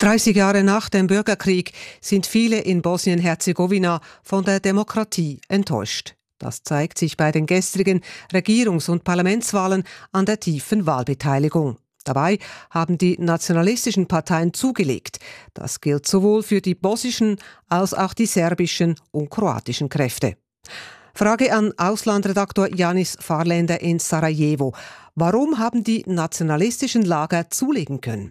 30 Jahre nach dem Bürgerkrieg sind viele in Bosnien-Herzegowina von der Demokratie enttäuscht. Das zeigt sich bei den gestrigen Regierungs- und Parlamentswahlen an der tiefen Wahlbeteiligung. Dabei haben die nationalistischen Parteien zugelegt. Das gilt sowohl für die bosnischen als auch die serbischen und kroatischen Kräfte. Frage an Auslandredaktor Janis Farländer in Sarajevo. Warum haben die nationalistischen Lager zulegen können?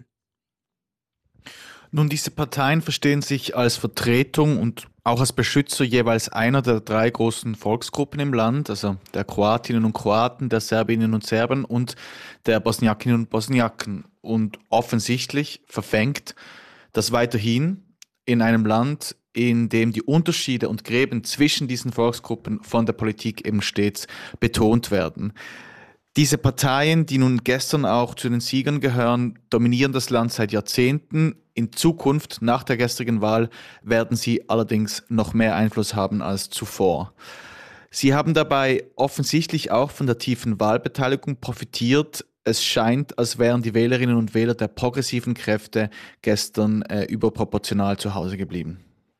Nun, diese Parteien verstehen sich als Vertretung und auch als Beschützer jeweils einer der drei großen Volksgruppen im Land, also der Kroatinnen und Kroaten, der Serbinnen und Serben und der Bosniakinnen und Bosniaken. Und offensichtlich verfängt das weiterhin in einem Land, in dem die Unterschiede und Gräben zwischen diesen Volksgruppen von der Politik eben stets betont werden. Diese Parteien, die nun gestern auch zu den Siegern gehören, dominieren das Land seit Jahrzehnten. In Zukunft, nach der gestrigen Wahl, werden sie allerdings noch mehr Einfluss haben als zuvor. Sie haben dabei offensichtlich auch von der tiefen Wahlbeteiligung profitiert. Es scheint, als wären die Wählerinnen und Wähler der progressiven Kräfte gestern überproportional zu Hause geblieben.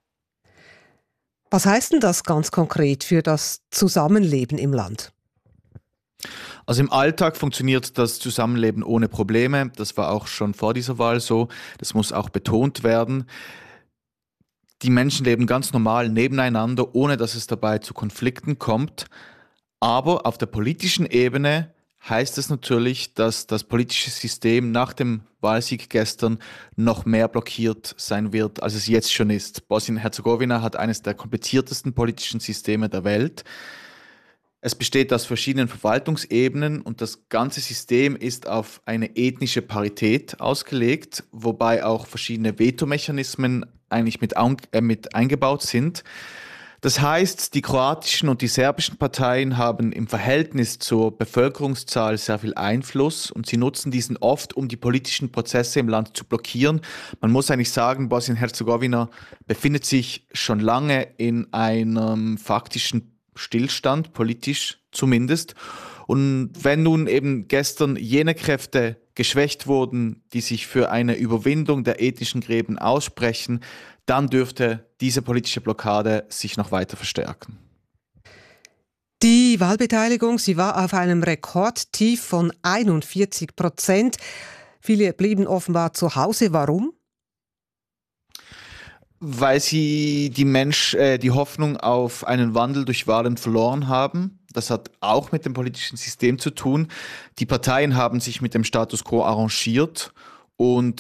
Was heißt denn das ganz konkret für das Zusammenleben im Land? Also im Alltag funktioniert das Zusammenleben ohne Probleme. Das war auch schon vor dieser Wahl so. Das muss auch betont werden. Die Menschen leben ganz normal nebeneinander, ohne dass es dabei zu Konflikten kommt. Aber auf der politischen Ebene heißt es natürlich, dass das politische System nach dem Wahlsieg gestern noch mehr blockiert sein wird, als es jetzt schon ist. Bosnien-Herzegowina hat eines der kompliziertesten politischen Systeme der Welt. Es besteht aus verschiedenen Verwaltungsebenen und das ganze System ist auf eine ethnische Parität ausgelegt, wobei auch verschiedene Vetomechanismen eigentlich mit eingebaut sind. Das heißt, die kroatischen und die serbischen Parteien haben im Verhältnis zur Bevölkerungszahl sehr viel Einfluss und sie nutzen diesen oft, um die politischen Prozesse im Land zu blockieren. Man muss eigentlich sagen, Bosnien-Herzegowina befindet sich schon lange in einem faktischen Stillstand, politisch zumindest. Und wenn nun eben gestern jene Kräfte geschwächt wurden, die sich für eine Überwindung der ethnischen Gräben aussprechen, dann dürfte diese politische Blockade sich noch weiter verstärken. Die Wahlbeteiligung, sie war auf einem Rekordtief von 41%. Viele blieben offenbar zu Hause. Warum? Weil sie die Hoffnung auf einen Wandel durch Wahlen verloren haben. Das hat auch mit dem politischen System zu tun. Die Parteien haben sich mit dem Status quo arrangiert und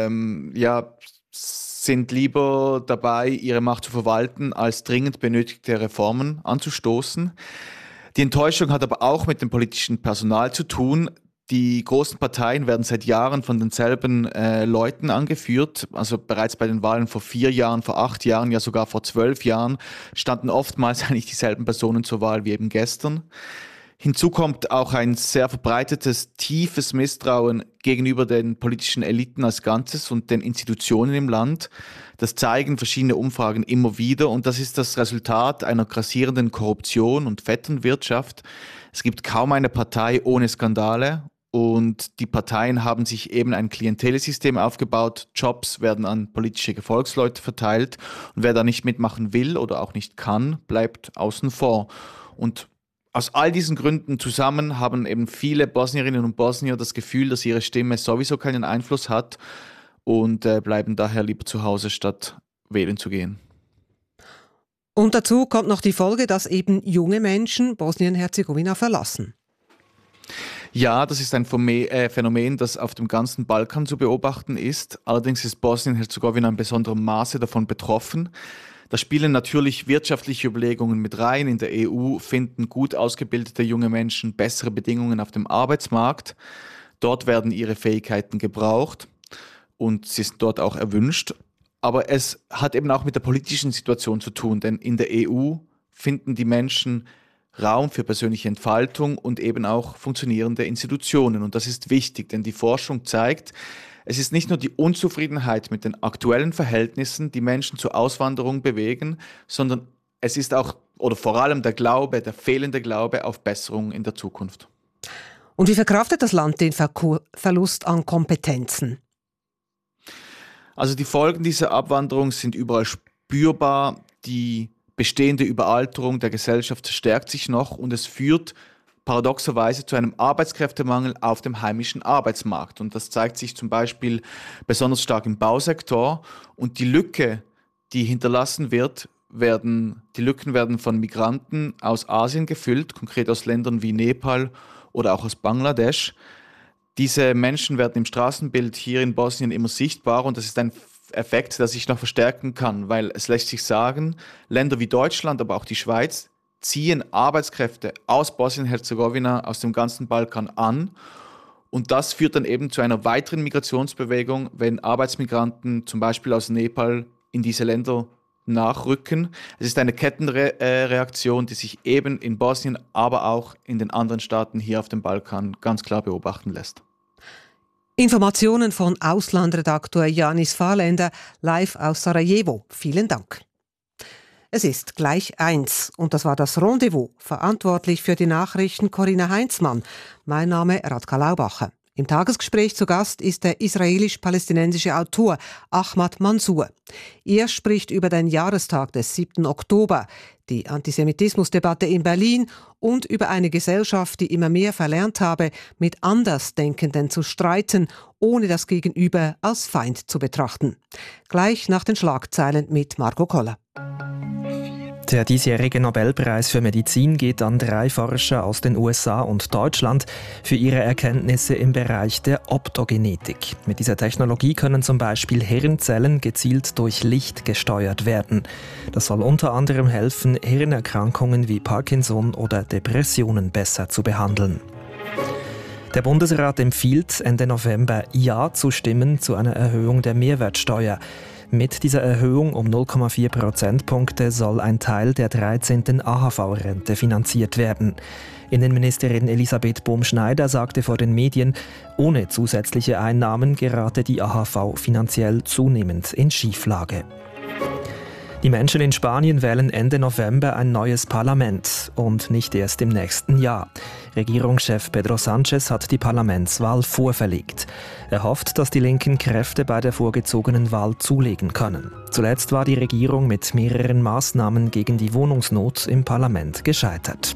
sind lieber dabei, ihre Macht zu verwalten, als dringend benötigte Reformen anzustoßen. Die Enttäuschung hat aber auch mit dem politischen Personal zu tun. Die großen Parteien werden seit Jahren von denselben Leuten angeführt. Also bereits bei den Wahlen vor 4 Jahren, vor 8 Jahren, ja sogar vor 12 Jahren standen oftmals eigentlich dieselben Personen zur Wahl wie eben gestern. Hinzu kommt auch ein sehr verbreitetes, tiefes Misstrauen gegenüber den politischen Eliten als Ganzes und den Institutionen im Land. Das zeigen verschiedene Umfragen immer wieder und das ist das Resultat einer grassierenden Korruption und Vetternwirtschaft. Es gibt kaum eine Partei ohne Skandale. Und die Parteien haben sich eben ein Klientelesystem aufgebaut. Jobs werden an politische Gefolgsleute verteilt. Und wer da nicht mitmachen will oder auch nicht kann, bleibt außen vor. Und aus all diesen Gründen zusammen haben eben viele Bosnierinnen und Bosnier das Gefühl, dass ihre Stimme sowieso keinen Einfluss hat und bleiben daher lieber zu Hause, statt wählen zu gehen. Und dazu kommt noch die Folge, dass eben junge Menschen Bosnien-Herzegowina verlassen. Ja, das ist ein Phänomen, das auf dem ganzen Balkan zu beobachten ist. Allerdings ist Bosnien-Herzegowina in besonderem Maße davon betroffen. Da spielen natürlich wirtschaftliche Überlegungen mit rein. In der EU finden gut ausgebildete junge Menschen bessere Bedingungen auf dem Arbeitsmarkt. Dort werden ihre Fähigkeiten gebraucht und sie sind dort auch erwünscht. Aber es hat eben auch mit der politischen Situation zu tun, denn in der EU finden die Menschen Raum für persönliche Entfaltung und eben auch funktionierende Institutionen. Und das ist wichtig, denn die Forschung zeigt, es ist nicht nur die Unzufriedenheit mit den aktuellen Verhältnissen, die Menschen zur Auswanderung bewegen, sondern es ist auch oder vor allem der fehlende Glaube auf Besserung in der Zukunft. Und wie verkraftet das Land den Verlust an Kompetenzen? Also die Folgen dieser Abwanderung sind überall spürbar. Die bestehende Überalterung der Gesellschaft stärkt sich noch und es führt paradoxerweise zu einem Arbeitskräftemangel auf dem heimischen Arbeitsmarkt. Und das zeigt sich zum Beispiel besonders stark im Bausektor. Und die Lücke, die hinterlassen wird, die Lücken werden von Migranten aus Asien gefüllt, konkret aus Ländern wie Nepal oder auch aus Bangladesch. Diese Menschen werden im Straßenbild hier in Bosnien immer sichtbarer und das ist ein Effekt, der sich noch verstärken kann, weil es lässt sich sagen, Länder wie Deutschland, aber auch die Schweiz ziehen Arbeitskräfte aus Bosnien-Herzegowina, aus dem ganzen Balkan an. Und das führt dann eben zu einer weiteren Migrationsbewegung, wenn Arbeitsmigranten zum Beispiel aus Nepal in diese Länder nachrücken. Es ist eine Kettenreaktion, die sich eben in Bosnien, aber auch in den anderen Staaten hier auf dem Balkan ganz klar beobachten lässt. Informationen von Auslandredaktor Janis Fahrländer live aus Sarajevo. Vielen Dank. Es ist gleich 1 und das war das Rendezvous. Verantwortlich für die Nachrichten Corinna Heinzmann. Mein Name Radka Laubacher. Im Tagesgespräch zu Gast ist der israelisch-palästinensische Autor Ahmad Mansour. Er spricht über den Jahrestag des 7. Oktober, die Antisemitismusdebatte in Berlin und über eine Gesellschaft, die immer mehr verlernt habe, mit Andersdenkenden zu streiten, ohne das Gegenüber als Feind zu betrachten. Gleich nach den Schlagzeilen mit Marco Koller. Der diesjährige Nobelpreis für Medizin geht an 3 Forscher aus den USA und Deutschland für ihre Erkenntnisse im Bereich der Optogenetik. Mit dieser Technologie können zum Beispiel Hirnzellen gezielt durch Licht gesteuert werden. Das soll unter anderem helfen, Hirnerkrankungen wie Parkinson oder Depressionen besser zu behandeln. Der Bundesrat empfiehlt Ende November Ja zu stimmen zu einer Erhöhung der Mehrwertsteuer. Mit dieser Erhöhung um 0,4 Prozentpunkte soll ein Teil der 13. AHV-Rente finanziert werden. Innenministerin Elisabeth Bohm-Schneider sagte vor den Medien, ohne zusätzliche Einnahmen gerate die AHV finanziell zunehmend in Schieflage. Die Menschen in Spanien wählen Ende November ein neues Parlament und nicht erst im nächsten Jahr. Regierungschef Pedro Sánchez hat die Parlamentswahl vorverlegt. Er hofft, dass die linken Kräfte bei der vorgezogenen Wahl zulegen können. Zuletzt war die Regierung mit mehreren Maßnahmen gegen die Wohnungsnot im Parlament gescheitert.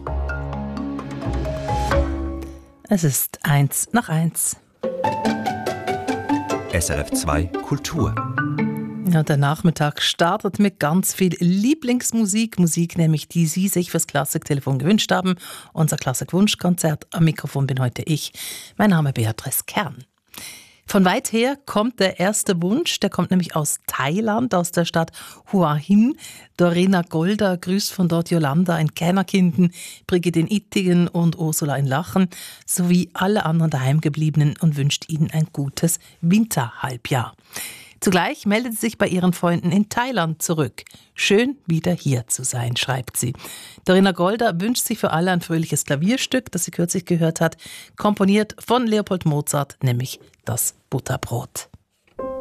Es ist 1 nach 1. SRF 2 Kultur. Ja, der Nachmittag startet mit ganz viel Lieblingsmusik. Musik nämlich, die Sie sich fürs Klassiktelefon gewünscht haben. Unser Klassik-Wunschkonzert. Am Mikrofon bin heute ich. Mein Name ist Beatrice Kern. Von weit her kommt der erste Wunsch. Der kommt nämlich aus Thailand, aus der Stadt Hua Hin. Dorena Golder grüßt von dort Jolanda in Kähnerkinden, Brigitte in Ittigen und Ursula in Lachen sowie alle anderen Daheimgebliebenen und wünscht ihnen ein gutes Winterhalbjahr. Zugleich meldet sie sich bei ihren Freunden in Thailand zurück. Schön, wieder hier zu sein, schreibt sie. Dorena Golder wünscht sich für alle ein fröhliches Klavierstück, das sie kürzlich gehört hat, komponiert von Leopold Mozart, nämlich das Butterbrot.